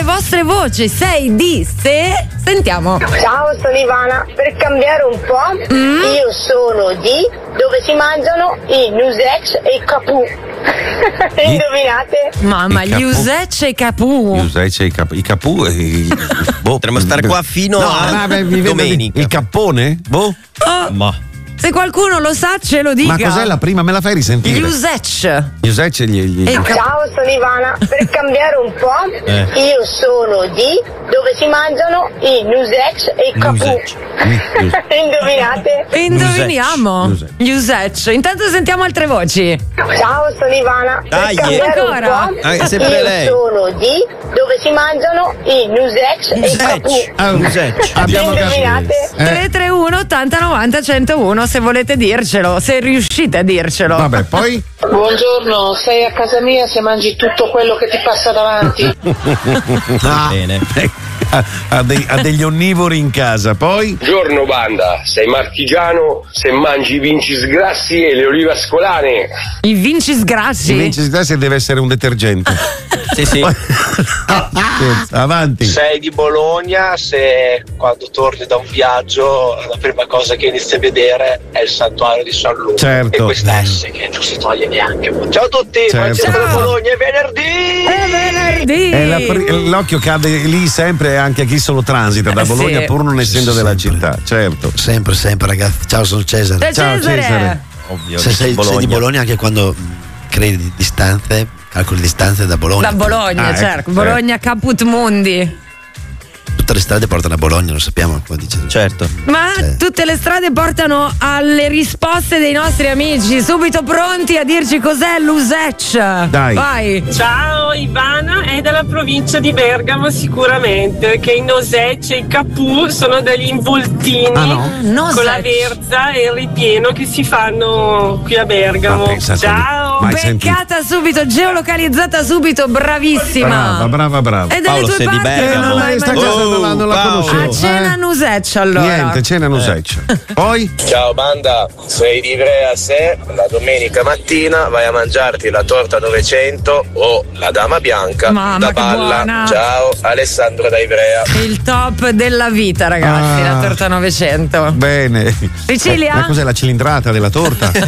vostre voci. 6 di se. Sentiamo. Ciao, sono Ivana. Per cambiare un po', io sono di dove si mangiano i Nusec e i Capù. Indovinate? Mamma, gli Usec e i Capù. I Capù. Potremmo stare qua fino a domenica. Il cappone? Boh. Ma Se qualcuno lo sa, ce lo dica. Ma cos'è la prima? Me la fai risentire? Gli Usec. Gli Usec Ciao, sono Ivana. Per cambiare un po', io sono di dove si mangiano i Nusec e i Capù. Indovinate? Indoviniamo. Gli Usec. Intanto sentiamo altre voci. Ciao, sono Ivana. Per cambiare ancora? un po', sempre io lei. sono di dove si mangiano i Nusec e i Capù. Abbiamo Indovinate? 331 80 90 101 se volete dircelo, se riuscite a dircelo. Vabbè, poi? Buongiorno, sei a casa mia se mangi tutto quello che ti passa davanti. bene. Ha degli onnivori in casa, poi? Buongiorno banda, sei marchigiano se mangi i vinci sgrassi e le olive ascolane. I vinci sgrassi? Il Vinci deve essere un detergente. Sì. Avanti. Sei di Bologna se quando torni da un viaggio la prima cosa che inizi a vedere è il santuario di San Luca. Certo. E questa S che non si toglie neanche. Ciao a tutti, Certo. da Bologna, è venerdì! È venerdì! L'occhio cade lì sempre anche a chi solo transita da Bologna, sì. pur non essendo della città, certo. Sempre, ragazzi. Ciao, sono Cesare. Ciao, Cesare. Ovvio. Se sei di Bologna anche quando crei distanze, calcoli distanze da Bologna. Da Bologna, certo. ecco. Bologna Caput Mundi. Tutte le strade portano a Bologna, lo sappiamo, come dice. Certo. Ma tutte le strade portano alle risposte dei nostri amici, subito pronti a dirci cos'è l'Usec. Dai. Vai. Ciao, Ivana è della provincia di Bergamo sicuramente, che i Nosec e i Capù sono degli involtini con la verza e il ripieno che si fanno qui a Bergamo. Ciao. Beccata subito, geolocalizzata subito, bravissima. Brava. E dalle Paolo, tue sei di parti Bergamo? non l'hai sta mangiato. casa non la conoscevo. A cena Nusec allora. Niente, cena Nusec. Poi? Ciao banda, sei di Ivrea se la domenica mattina vai a mangiarti la torta 900 o la dama bianca Mamma, da che Balla. buona. Ciao, Alessandro da Ivrea. Il top della vita, ragazzi, la torta 900. Bene. Sicilia? Ma cos'è la cilindrata della torta?